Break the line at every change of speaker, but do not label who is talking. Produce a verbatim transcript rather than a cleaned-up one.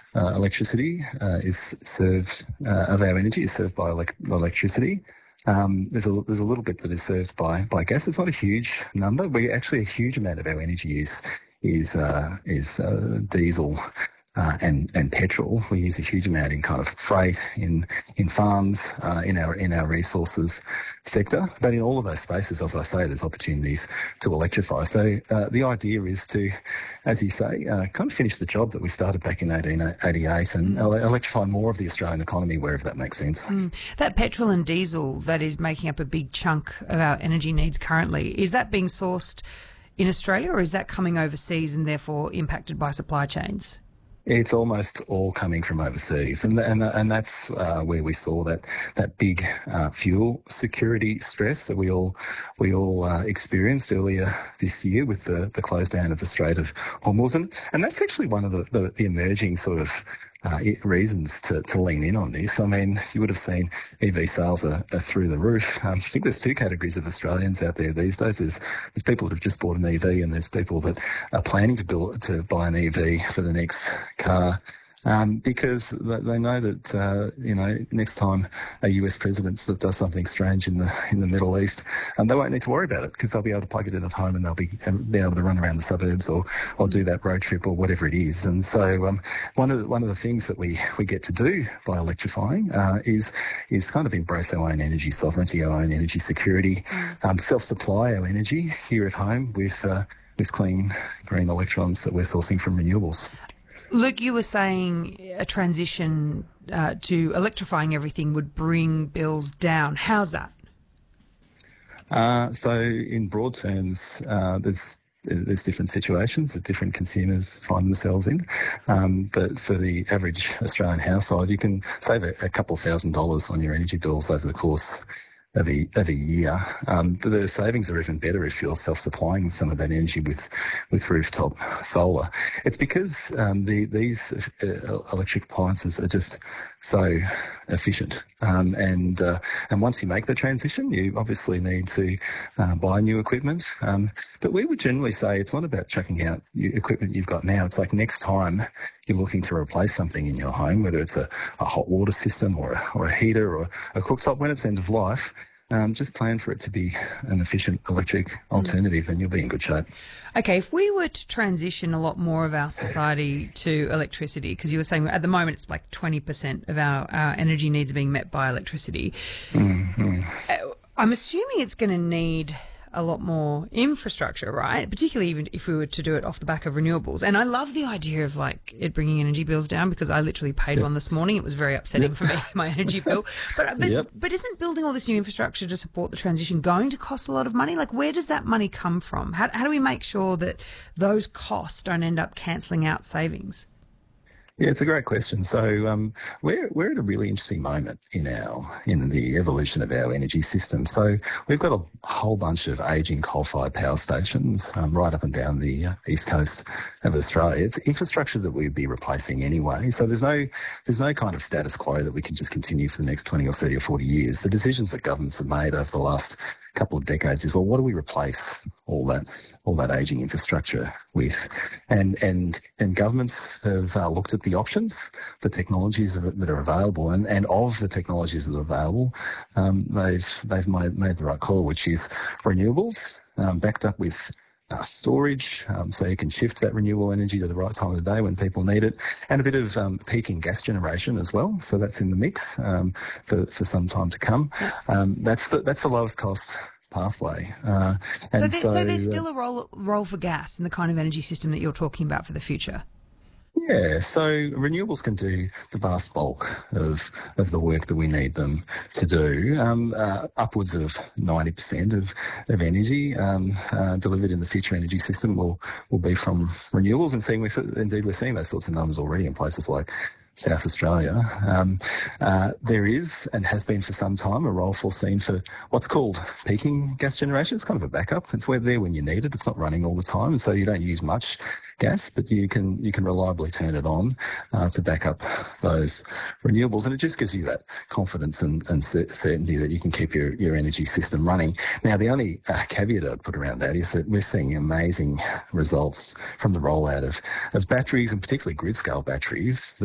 uh, electricity uh, is served, uh, of our energy is served by elec- electricity. Um, there's a there's a little bit that is served by by gas. It's not a huge number. We actually a huge amount of our energy use is uh, is uh, diesel uh, and and petrol. We use a huge amount in kind of freight, in in farms, uh, in our in our resources sector. But in all of those spaces, as I say, there's opportunities to electrify. So uh, the idea is to, as you say, uh, kind of finish the job that we started back in eighteen eighty-eight and mm. electrify more of the Australian economy wherever that makes sense.
Mm. That petrol and diesel that is making up a big chunk of our energy needs currently, is that being sourced in Australia or is that coming overseas and therefore impacted by supply chains?
It's almost all coming from overseas, and and and that's uh, where we saw that that big uh, fuel security stress that we all we all uh, experienced earlier this year with the, the close down of the Strait of Hormuz, and, and that's actually one of the, the, the emerging sort of uh, reasons to, to lean in on this. I mean, you would have seen E V sales are, are through the roof. Um, I think there's two categories of Australians out there these days. There's there's people that have just bought an E V, and there's people that are planning to build to buy an E V for the next car. Um, because they know that, uh, you know, next time a U S president does something strange in the in the Middle East, um, they won't need to worry about it because they'll be able to plug it in at home and they'll be, be able to run around the suburbs or, or do that road trip or whatever it is. And so um, one of the, one of the things that we, we get to do by electrifying uh, is is kind of embrace our own energy sovereignty, our own energy security, um, self-supply our energy here at home with uh, with clean green electrons that we're sourcing from renewables.
Luke, you were saying a transition uh, to electrifying everything would bring bills down. How's that?
Uh, so in broad terms, uh, there's there's different situations that different consumers find themselves in. Um, but for the average Australian household, you can save a, a couple of thousand dollars on your energy bills over the course of a, of a year. Um, but the savings are even better if you're self-supplying some of that energy with, with rooftop solar. It's because um, the, these uh, electric appliances are just so efficient. Um, and uh, and once you make the transition, you obviously need to uh, buy new equipment. Um, but we would generally say it's not about chucking out equipment you've got now. It's like next time you're looking to replace something in your home, whether it's a, a hot water system or a, or a heater or a cooktop, when it's end of life, Um, just plan for it to be an efficient electric alternative and you'll be in good shape.
Okay, if we were to transition a lot more of our society to electricity, because you were saying at the moment it's like twenty percent of our, our energy needs are being met by electricity, mm-hmm. I'm assuming it's going to need a lot more infrastructure, right? Particularly even if we were to do it off the back of renewables. And I love the idea of like it bringing energy bills down because I literally paid yep. one this morning. It was very upsetting yep. for me, my energy bill. But but, yep. but isn't building all this new infrastructure to support the transition going to cost a lot of money? Like where does that money come from? How, how do we make sure that those costs don't end up cancelling out savings?
Yeah, it's a great question. So um, we're we're at a really interesting moment in our in the evolution of our energy system. So we've got a whole bunch of ageing coal-fired power stations um, right up and down the uh, east coast of Australia. It's infrastructure that we'd be replacing anyway. So there's no there's no kind of status quo that we can just continue for the next twenty or thirty or forty years. The decisions that governments have made over the last couple of decades is, well, what do we replace all that all that ageing infrastructure with? And and and governments have uh, looked at the options, the technologies that are available, and, and of the technologies that are available, um, they've they've made, made the right call, which is renewables, um, backed up with Uh, storage, um, so you can shift that renewable energy to the right time of the day when people need it, and a bit of um, peaking gas generation as well. So that's in the mix um, for for some time to come. Um, that's the that's the lowest cost pathway. Uh,
and so, there, so, so there's still a role role for gas in the kind of energy system that you're talking about for the future.
Yeah, so renewables can do the vast bulk of of the work that we need them to do. Um, uh, upwards of ninety percent of, of energy um, uh, delivered in the future energy system will, will be from renewables, and seeing we indeed we're seeing those sorts of numbers already in places like South Australia. Um, uh, there is and has been for some time a role foreseen for what's called peaking gas generation. It's kind of a backup. It's where there when you need it. It's not running all the time, and so you don't use much gas, but you can you can reliably turn it on uh, to back up those renewables, and it just gives you that confidence and, and certainty that you can keep your, your energy system running. Now, the only uh, caveat I'd put around that is that we're seeing amazing results from the rollout of, of batteries, and particularly grid-scale batteries